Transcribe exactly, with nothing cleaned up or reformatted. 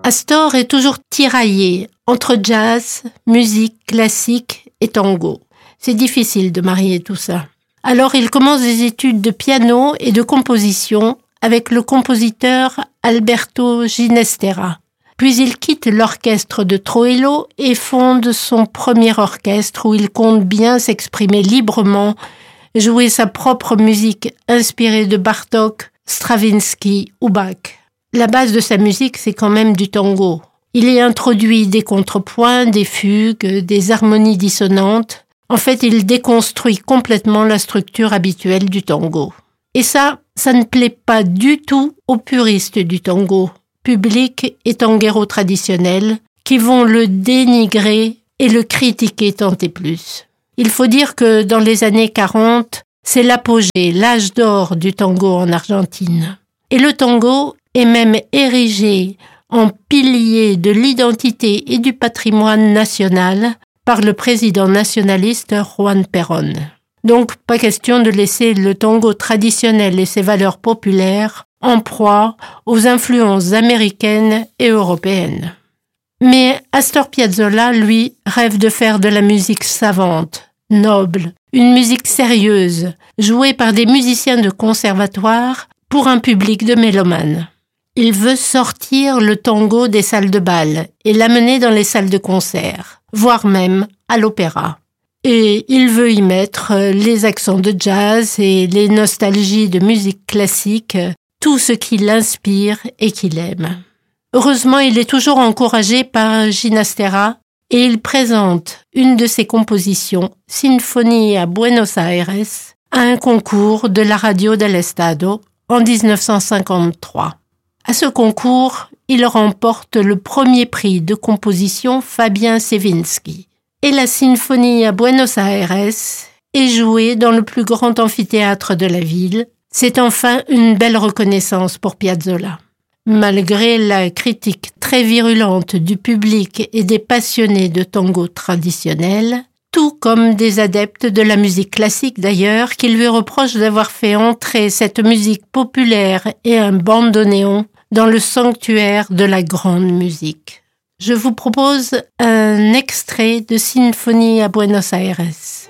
Astor est toujours tiraillé entre jazz, musique classique et tango. C'est difficile de marier tout ça. Alors il commence des études de piano et de composition avec le compositeur Alberto Ginastera. Puis il quitte l'orchestre de Troilo et fonde son premier orchestre où il compte bien s'exprimer librement, jouer sa propre musique inspirée de Bartók, Stravinsky ou Bach. La base de sa musique, c'est quand même du tango. Il y introduit des contrepoints, des fugues, des harmonies dissonantes. En fait, il déconstruit complètement la structure habituelle du tango. Et ça, ça ne plaît pas du tout aux puristes du tango, public et tanguero traditionnels, qui vont le dénigrer et le critiquer tant et plus. Il faut dire que dans les années quarante, c'est l'apogée, l'âge d'or du tango en Argentine. Et le tango est même érigé en pilier de l'identité et du patrimoine national par le président nationaliste Juan Perón. Donc, pas question de laisser le tango traditionnel et ses valeurs populaires en proie aux influences américaines et européennes. Mais Astor Piazzolla, lui, rêve de faire de la musique savante, noble, une musique sérieuse, jouée par des musiciens de conservatoire pour un public de mélomanes. Il veut sortir le tango des salles de bal et l'amener dans les salles de concert, voire même à l'opéra. Et il veut y mettre les accents de jazz et les nostalgies de musique classique, tout ce qui l'inspire et qu'il aime. Heureusement, il est toujours encouragé par Ginastera et il présente une de ses compositions, Symphonie à Buenos Aires, à un concours de la Radio del Estado en dix-neuf cent cinquante-trois. À ce concours, il remporte le premier prix de composition Fabien Siewiński. Et la Symphonie à Buenos Aires est jouée dans le plus grand amphithéâtre de la ville. C'est enfin une belle reconnaissance pour Piazzolla. Malgré la critique très virulente du public et des passionnés de tango traditionnel, tout comme des adeptes de la musique classique d'ailleurs, qui lui reprochent d'avoir fait entrer cette musique populaire et un bandoneon dans le sanctuaire de la grande musique. Je vous propose un extrait de Symphonie à Buenos Aires.